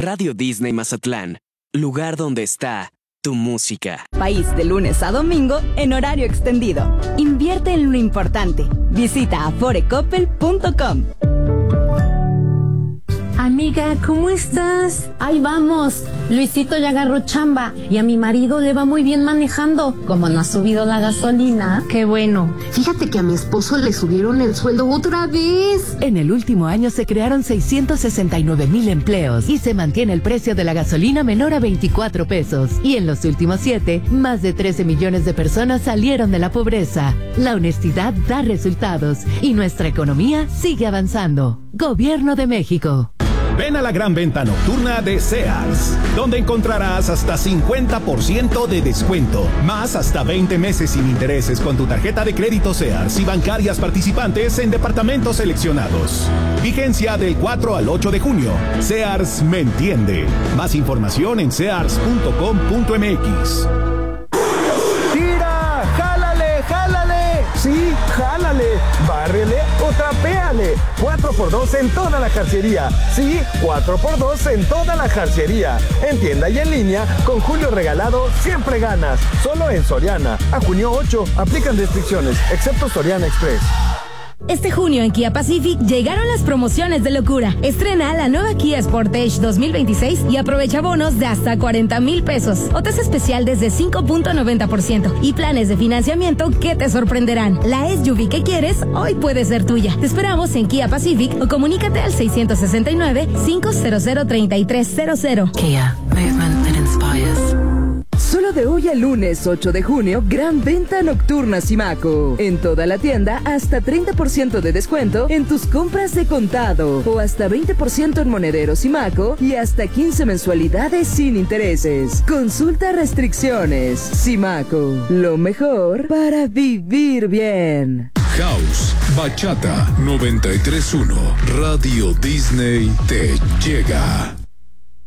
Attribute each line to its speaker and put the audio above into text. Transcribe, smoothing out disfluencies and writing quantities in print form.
Speaker 1: Radio Disney Mazatlán, lugar donde está tu música.
Speaker 2: País de lunes a domingo en horario extendido. Invierte en lo importante. Visita aforecoppel.com.
Speaker 3: Amiga, ¿cómo estás? Ahí vamos. Luisito ya agarró chamba y a mi marido le va muy bien manejando. Como no ha subido la gasolina. Qué bueno.
Speaker 4: Fíjate que a mi esposo le subieron el sueldo otra vez.
Speaker 5: En el último año se crearon 669,000 empleos y se mantiene el precio de la gasolina menor a 24 pesos. Y en los últimos 7, más de 13 millones de personas salieron de la pobreza. La honestidad da resultados y nuestra economía sigue avanzando. Gobierno de México.
Speaker 6: Ven a la gran venta nocturna de Sears, donde encontrarás hasta 50% de descuento, más hasta 20 meses sin intereses con tu tarjeta de crédito Sears y bancarias participantes en departamentos seleccionados. Vigencia del 4 al 8 de junio. Sears me entiende. Más información en sears.com.mx.
Speaker 7: ¡Tira! ¡Jálale! ¡Jálale! Sí, jálale, bárrele o trapéale. 4x2 en toda la jarcería. Sí, 4x2 en toda la jarcería. En tienda y en línea, con Julio Regalado siempre ganas. Solo en Soriana. A junio 8, aplican restricciones, excepto Soriana Express.
Speaker 8: Este junio en Kia Pacific llegaron las promociones de locura. Estrena la nueva Kia Sportage 2026 y aprovecha bonos de hasta 40,000 pesos. O tasa especial desde 5.90% y planes de financiamiento que te sorprenderán. La SUV que quieres hoy puede ser tuya. Te esperamos en Kia Pacific o comunícate al 669-500-3300.
Speaker 9: Kia, movement that inspires.
Speaker 10: Solo de hoy al lunes 8 de junio, gran venta nocturna Simaco. En toda la tienda, hasta 30% de descuento en tus compras de contado. O hasta 20% en monedero Simaco y hasta 15 mensualidades sin intereses. Consulta restricciones. Simaco, lo mejor para vivir bien.
Speaker 11: House, Bachata 93.1, Radio Disney te llega.